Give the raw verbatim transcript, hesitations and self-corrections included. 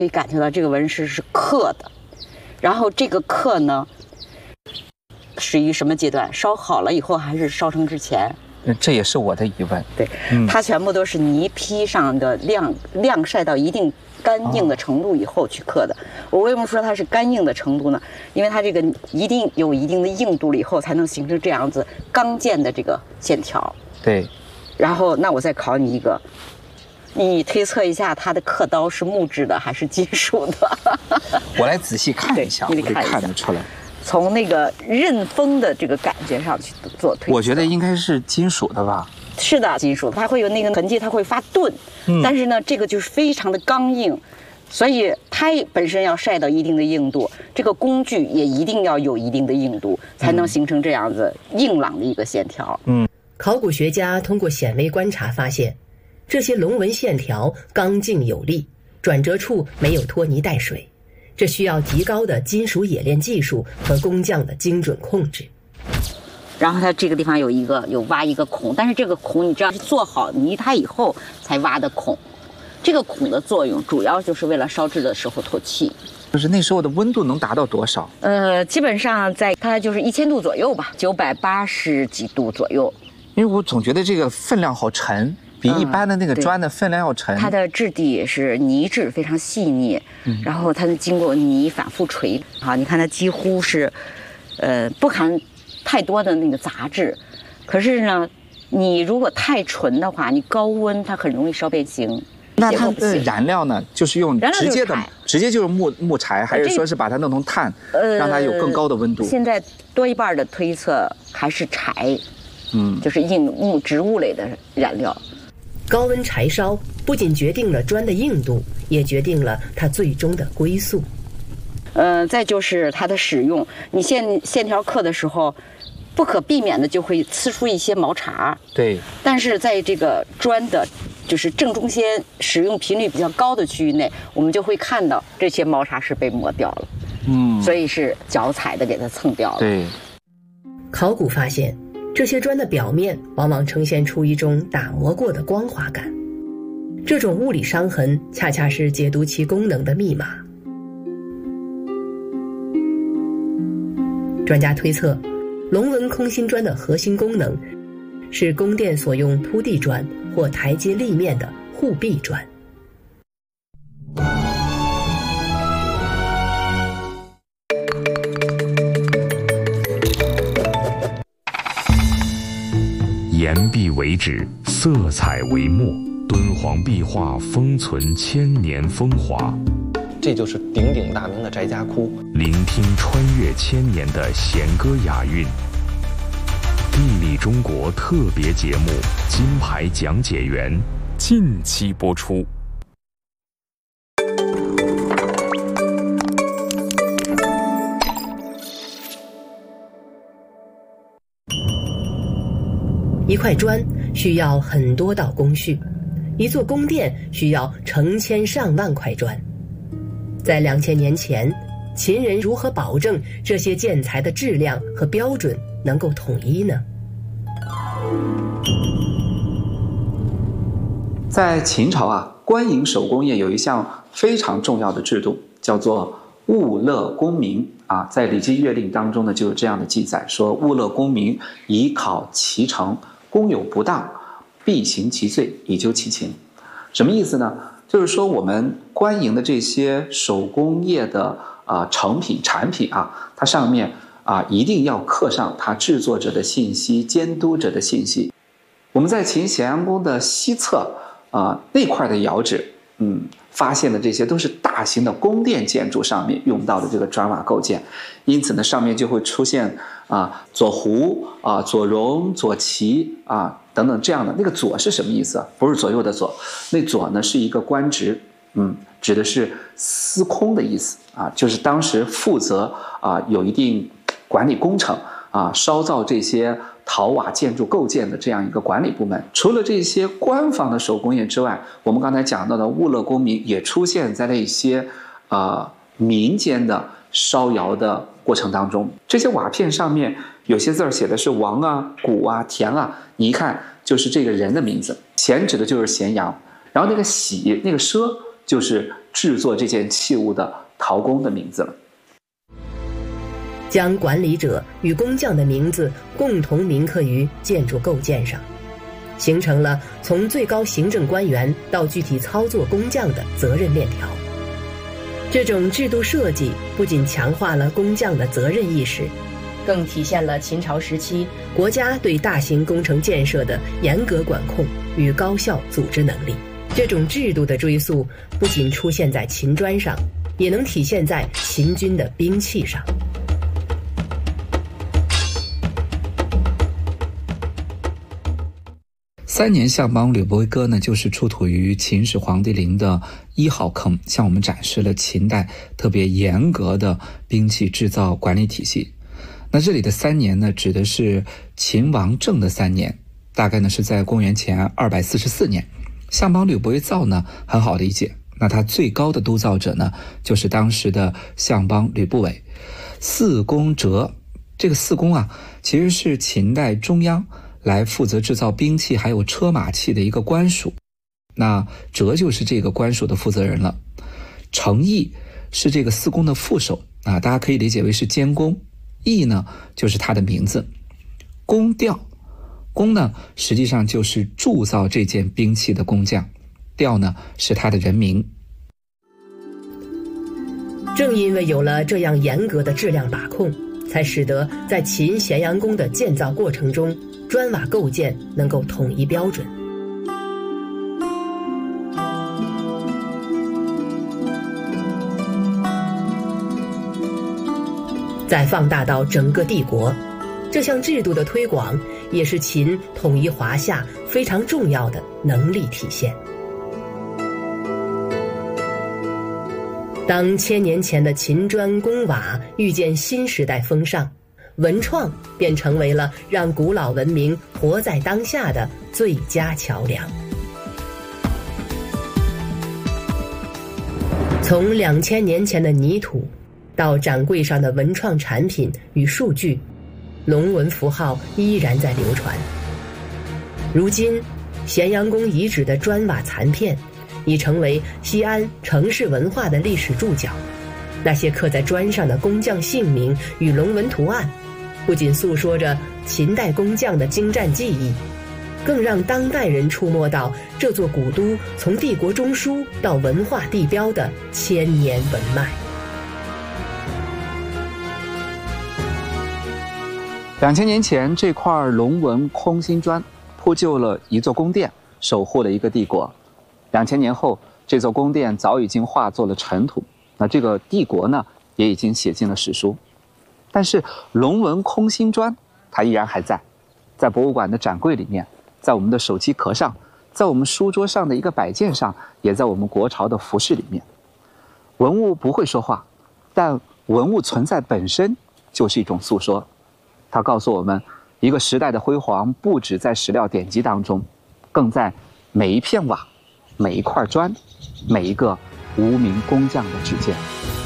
可以感觉到这个纹饰是刻的，然后这个刻呢，是于什么阶段？烧好了以后还是烧成之前？ 这也是我的疑问。 对，嗯、它全部都是泥坯上的晾晾晒到一定干硬的程度以后去刻的。哦、我为什么说它是干硬的程度呢？因为它这个一定有一定的硬度了以后，才能形成这样子刚健的这个线条。 对。 然后，那我再考你一个，你推测一下它的刻刀是木质的还是金属的？ 我来仔细看一下， 你得看一下， 看得出来。 从那个刃锋的这个感觉上去做推测， 我觉得应该是金属的吧。 是的，金属，它会有那个痕迹，它会发钝。嗯，但是呢，这个就是非常的刚硬，所以它本身要晒到一定的硬度，这个工具也一定要有一定的硬度，才能形成这样子硬朗的一个线条。 嗯，考古学家通过显微观察发现，这些龙纹线条刚劲有力，转折处没有拖泥带水。这需要极高的金属冶炼技术和工匠的精准控制。 然后它这个地方有一个有挖一个孔，但是这个孔你知道是做好泥胎以后才挖的孔。这个孔的作用主要就是为了烧制的时候透气。 就是那时候的温度能达到多少？ 呃，基本上在它就是一千度左右吧，九百八十几度左右。 因为我总觉得这个分量好沉。比一般的那个砖的分量要沉， 嗯、它的质地是泥质，非常细腻，嗯、然后它经过泥反复锤，好，你看它几乎是，呃，不含太多的那个杂质，可是呢，你如果太纯的话，你高温它很容易烧变形。 那它的燃料呢，就是用直接的，直接就是木木柴，还是说是把它弄成炭，呃、让它有更高的温度？ 现在多一半的推测还是柴，嗯，就是硬木植物类的燃料。 高温柴烧不仅决定了砖的硬度，也决定了它最终的归宿。 呃，再就是它的使用，你线线条刻的时候，不可避免的就会呲出一些毛茬。 对。 但是在这个砖的，就是正中间使用频率比较高的区域内，我们就会看到这些毛茬是被磨掉了。嗯。所以是脚踩的给它蹭掉了。 对。 考古发现，这些砖的表面往往呈现出一种打磨过的光滑感，这种物理伤痕恰恰是解读其功能的密码。专家推测，龙纹空心砖的核心功能是宫殿所用凸地砖或台阶立面的护壁砖。 岩壁为纸，色彩为墨，敦煌壁画封存千年风华。 这就是鼎鼎大名的翟家窟。 聆听穿越千年的弦歌雅韵。地理中国特别节目《金牌讲解员》近期播出。 一块砖需要很多道工序，一座宫殿需要成千上万块砖。在两千年前，秦人如何保证这些建材的质量和标准能够统一呢？ 在秦朝啊，官营手工业有一项非常重要的制度，叫做物勒功名啊。在《礼记乐令》当中呢，就有这样的记载，说物勒功名，以考其成。公有不当，必行其罪，以究其情。什么意思呢？就是说我们官营的这些手工业的啊、呃、成品产品啊，它上面啊一定要刻上它制作者的信息、监督者的信息。我们在秦咸阳宫的西侧啊、呃、那块的窑址，嗯，发现的这些都是大型的宫殿建筑上面用到的这个砖瓦构件，因此呢，上面就会出现啊左胡啊、左戎、左齐啊等等这样的。那个左是什么意思？不是左右的左，那左呢是一个官职，嗯，指的是司空的意思啊，就是当时负责啊有一定管理工程啊烧造这些陶瓦建筑构件的这样一个管理部门。除了这些官方的手工业之外，我们刚才讲到的物勒功名也出现在了一些呃民间的烧窑的过程当中。这些瓦片上面有些字儿写的是王啊、谷啊、田啊，你一看就是这个人的名字。咸指的就是咸阳，然后那个喜那个奢就是制作这件器物的陶工的名字了。 将管理者与工匠的名字共同铭刻于建筑构件上，形成了从最高行政官员到具体操作工匠的责任链条。这种制度设计不仅强化了工匠的责任意识，更体现了秦朝时期国家对大型工程建设的严格管控与高效组织能力。这种制度的追溯不仅出现在秦砖上，也能体现在秦军的兵器上。 三年相邦吕不韦歌呢，就是出土于秦始皇帝陵的一号坑，向我们展示了秦代特别严格的兵器制造管理体系。那这里的三年呢，指的是秦王政的三年，大概呢是在公元前二百四十四年。相邦吕不韦造呢，很好理解。那他最高的督造者呢，就是当时的相邦吕不韦。四公哲，这个四公啊，其实是秦代中央来负责制造兵器还有车马器的一个官署，那哲就是这个官署的负责人了。程颐是这个四公的副手啊，大家可以理解为是监工，颐呢就是他的名字。工调，工呢实际上就是铸造这件兵器的工匠，调呢是他的人名。 正因为有了这样严格的质量把控，才使得在秦咸阳宫的建造过程中，砖瓦构件能够统一标准。再放大到整个帝国，这项制度的推广也是秦统一华夏非常重要的能力体现。当千年前的秦砖工瓦遇见新时代风尚，文创便成为了让古老文明活在当下的最佳桥梁。从两千年前的泥土到展柜上的文创产品与数据，龙纹符号依然在流传。如今，咸阳宫遗址的砖瓦残片已成为西安城市文化的历史注脚。那些刻在砖上的工匠姓名与龙纹图案，不仅诉说着秦代工匠的精湛技艺，更让当代人触摸到这座古都从帝国中枢到文化地标的千年文脉。 两千年前，这块龙纹空心砖铺就了一座宫殿，守护了一个帝国。两千年后，这座宫殿早已经化作了尘土，那这个帝国呢，也已经写进了史书。但是龙纹空心砖它依然还在，在博物馆的展柜里面，在我们的手机壳上，在我们书桌上的一个摆件上，也在我们国朝的服饰里面。文物不会说话，但文物存在本身就是一种诉说。它告诉我们，一个时代的辉煌不只在史料典籍当中，更在每一片瓦、每一块砖、每一个无名工匠的指尖。